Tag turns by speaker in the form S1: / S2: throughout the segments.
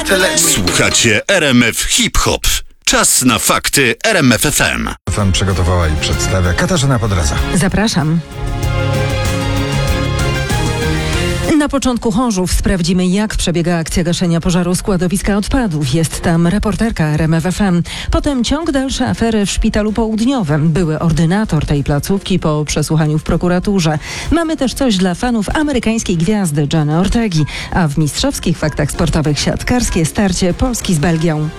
S1: Słuchacie RMF Hip Hop. Czas na fakty RMF FM.
S2: FM przygotowała i przedstawia Katarzyna Podradza.
S3: Zapraszam. Na początku Chorzów sprawdzimy, jak przebiega akcja gaszenia pożaru składowiska odpadów. Jest tam reporterka RMF FM. Potem ciąg dalszy afery w Szpitalu Południowym. Były ordynator tej placówki po przesłuchaniu w prokuraturze. Mamy też coś dla fanów amerykańskiej gwiazdy Jenny Ortegi. A w mistrzowskich faktach sportowych siatkarskie starcie Polski z Belgią.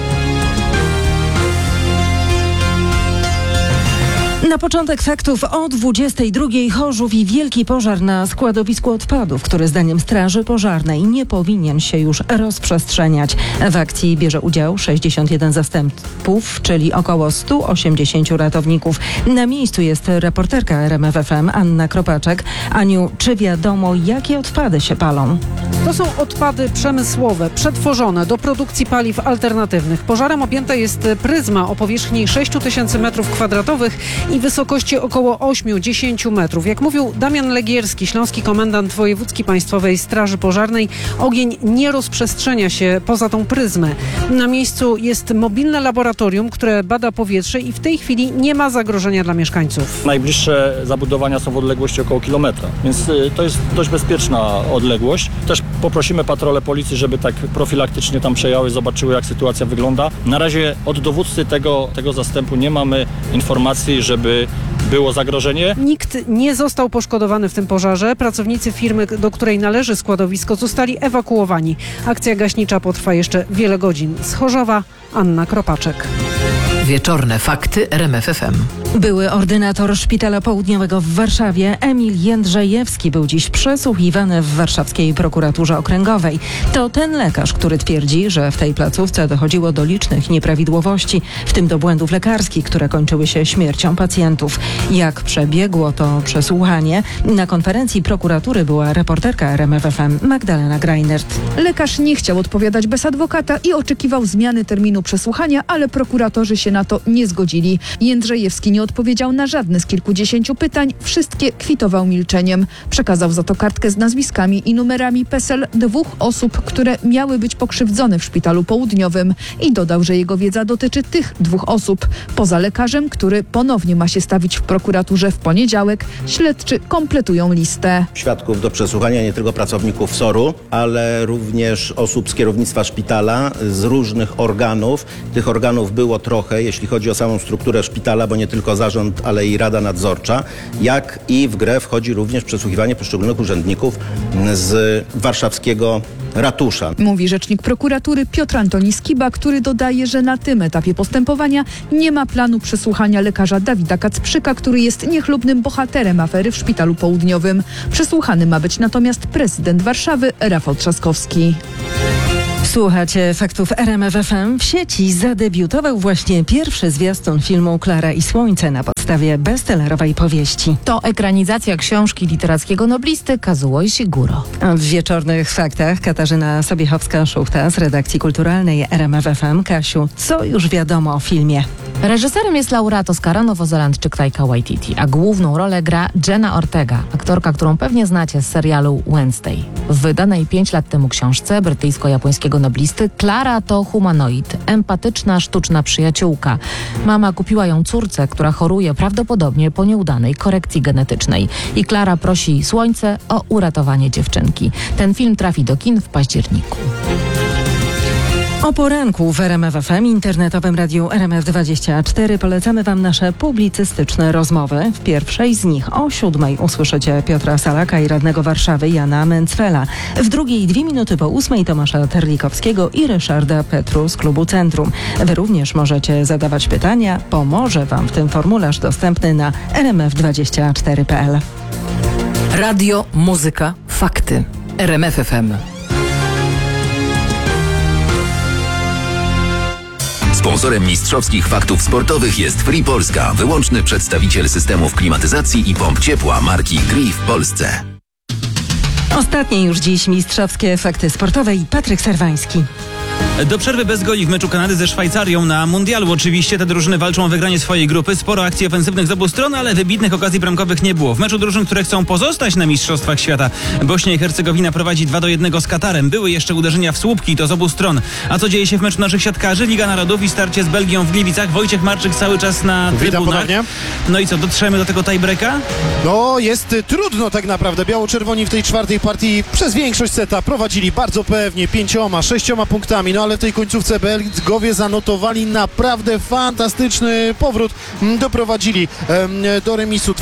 S3: Na początek faktów o 22:00 Chorzów i wielki pożar na składowisku odpadów, który zdaniem Straży Pożarnej nie powinien się już rozprzestrzeniać. W akcji bierze udział 61 zastępów, czyli około 180 ratowników. Na miejscu jest reporterka RMF FM Anna Kropaczek. Aniu, czy wiadomo, jakie odpady się palą?
S4: To są odpady przemysłowe, przetworzone do produkcji paliw alternatywnych. Pożarem objęta jest Pryzma o powierzchni 6000 m2 i wysokości około 8-10 metrów. Jak mówił Damian Legierski, śląski komendant wojewódzki Państwowej Straży Pożarnej, ogień nie rozprzestrzenia się poza tą Pryzmę. Na miejscu jest mobilne laboratorium, które bada powietrze i w tej chwili nie ma zagrożenia dla mieszkańców.
S5: Najbliższe zabudowania są w odległości około kilometra, więc to jest dość bezpieczna odległość. Też poprosimy patrole policji, żeby tak profilaktycznie tam przejechały, zobaczyły, jak sytuacja wygląda. Na razie od dowódcy tego zastępu nie mamy informacji, żeby było zagrożenie.
S4: Nikt nie został poszkodowany w tym pożarze. Pracownicy firmy, do której należy składowisko, zostali ewakuowani. Akcja gaśnicza potrwa jeszcze wiele godzin. Z Chorzowa Anna Kropaczek.
S6: Wieczorne fakty RMF FM.
S3: Były ordynator Szpitala Południowego w Warszawie Emil Jędrzejewski był dziś przesłuchiwany w warszawskiej prokuraturze okręgowej. To ten lekarz, który twierdzi, że w tej placówce dochodziło do licznych nieprawidłowości, w tym do błędów lekarskich, które kończyły się śmiercią pacjentów. Jak przebiegło to przesłuchanie? Na konferencji prokuratury była reporterka RMF FM Magdalena Greinert.
S7: Lekarz nie chciał odpowiadać bez adwokata i oczekiwał zmiany terminu przesłuchania, ale prokuratorzy się na to nie zgodzili. Jędrzejewski nie odpowiedział na żadne z kilkudziesięciu pytań, wszystkie kwitował milczeniem. Przekazał za to kartkę z nazwiskami i numerami PESEL 2 osób, które miały być pokrzywdzone w Szpitalu Południowym i dodał, że jego wiedza dotyczy tych 2 osób. Poza lekarzem, który ponownie ma się stawić w prokuraturze w poniedziałek, śledczy kompletują listę.
S8: Świadków do przesłuchania nie tylko pracowników SOR-u, ale również osób z kierownictwa szpitala, z różnych organów. Tych organów było trochę, jeśli chodzi o samą strukturę szpitala, bo nie tylko zarząd, ale i Rada Nadzorcza, jak i w grę wchodzi również przesłuchiwanie poszczególnych urzędników z warszawskiego ratusza.
S7: Mówi rzecznik prokuratury Piotr Antoni Skiba, który dodaje, że na tym etapie postępowania nie ma planu przesłuchania lekarza Dawida Kacprzyka, który jest niechlubnym bohaterem afery w Szpitalu Południowym. Przesłuchany ma być natomiast prezydent Warszawy Rafał Trzaskowski.
S3: Słuchacie faktów RMF FM. W sieci zadebiutował właśnie pierwszy zwiastun filmu Klara i Słońce na podstawie bestsellerowej powieści.
S6: To ekranizacja książki literackiego noblisty Kazuo Ishiguro.
S3: W wieczornych faktach Katarzyna Sobiechowska-Szuchta z redakcji kulturalnej RMF FM. Kasiu, co już wiadomo o filmie?
S6: Reżyserem jest laureat Oscara nowozelandczyk Taika Waititi, a główną rolę gra Jenna Ortega, aktorka, którą pewnie znacie z serialu Wednesday. W wydanej 5 lat temu książce brytyjsko-japońskiego noblisty Klara to humanoid, empatyczna, sztuczna przyjaciółka. Mama kupiła ją córce, która choruje prawdopodobnie po nieudanej korekcji genetycznej. I Klara prosi Słońce o uratowanie dziewczynki. Ten film trafi do kin w październiku.
S3: O poranku w RMF FM, internetowym radiu RMF24 polecamy Wam nasze publicystyczne rozmowy. W pierwszej z nich o 7:00 usłyszycie Piotra Salaka i radnego Warszawy Jana Mencfela. W drugiej 2 minuty po 8:00 Tomasza Terlikowskiego i Ryszarda Petru z Klubu Centrum. Wy również możecie zadawać pytania. Pomoże Wam w tym formularz dostępny na rmf24.pl.
S6: Radio, muzyka, fakty. RMF FM.
S1: Sponsorem mistrzowskich faktów sportowych jest Free Polska, wyłączny przedstawiciel systemów klimatyzacji i pomp ciepła marki Gree w Polsce.
S3: Ostatnie już dziś mistrzowskie fakty sportowe i Patryk Serwański.
S9: Do przerwy bez goli w meczu Kanady ze Szwajcarią na mundialu. Oczywiście te drużyny walczą o wygranie swojej grupy. Sporo akcji ofensywnych z obu stron, ale wybitnych okazji bramkowych nie było. W meczu drużyn, które chcą pozostać na Mistrzostwach Świata, Bośnia i Hercegowina prowadzi 2-1 z Katarem. Były jeszcze uderzenia w słupki, to z obu stron. A co dzieje się w meczu naszych siatkarzy? Liga Narodów i starcie z Belgią w Gliwicach. Wojciech Marczyk cały czas na trybunach.
S10: Ponownie.
S9: No i co, dotrzemy do tego tiebreaka?
S10: No, jest trudno tak naprawdę. Biało-czerwoni w tej czwartej partii przez większość seta prowadzili bardzo pewnie 5-6 punktami, no ale w tej końcówce Belgowie zanotowali naprawdę fantastyczny powrót. Doprowadzili do remisu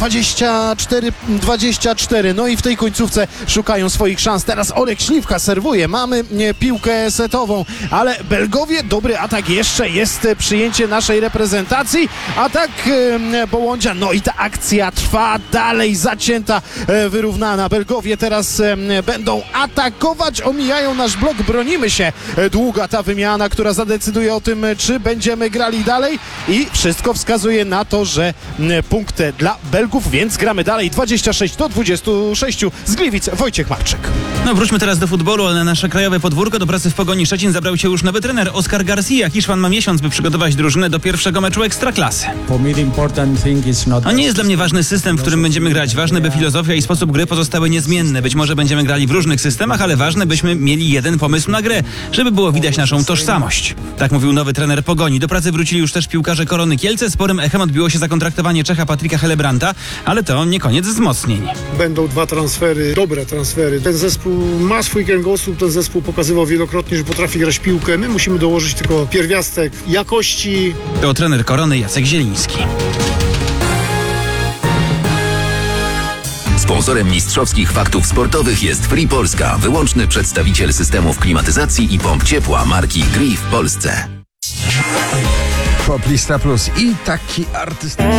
S10: 24-24. No i w tej końcówce szukają swoich szans. Teraz Olek Śliwka serwuje. Mamy piłkę setową, ale Belgowie, dobry atak jeszcze, jest przyjęcie naszej reprezentacji. Atak Bołądzia, no i ta akcja trwa dalej, zacięta, wyrównana. Belgowie teraz będą atakować, omijają nasz blok, bronimy się. Długa ta wymiana, która zadecyduje o tym, czy będziemy grali dalej i wszystko wskazuje na to, że punkt dla Belgów, więc gramy dalej. 26-26 z Gliwic, Wojciech Marczyk.
S9: No wróćmy teraz do futbolu, ale na nasze krajowe podwórko do pracy w Pogoni Szczecin zabrał się już nowy trener Oskar Garcia. Hiszpan ma miesiąc, by przygotować drużynę do pierwszego meczu Ekstraklasy. No nie jest dla mnie ważny system, w którym będziemy grać. Ważne, by filozofia i sposób gry pozostały niezmienne. Być może będziemy grali w różnych systemach, ale ważne, byśmy mieli jeden pomysł na grę, żeby było widać naszą tożsamość. Tak mówił nowy trener Pogoni. Do pracy wrócili już też piłkarze Korony Kielce. Sporym echem odbiło się zakontraktowanie Czecha Patryka Helebranta, ale to nie koniec wzmocnień.
S11: Będą dwa transfery, dobre transfery. Ten zespół ma swój kręgosłup, ten zespół pokazywał wielokrotnie, że potrafi grać piłkę. My musimy dołożyć tylko pierwiastek jakości.
S9: To trener Korony Jacek Zieliński.
S1: Sponsorem mistrzowskich faktów sportowych jest Free Polska, wyłączny przedstawiciel systemów klimatyzacji i pomp ciepła marki Gree w Polsce.
S2: Poplista Plus i taki artystyczny.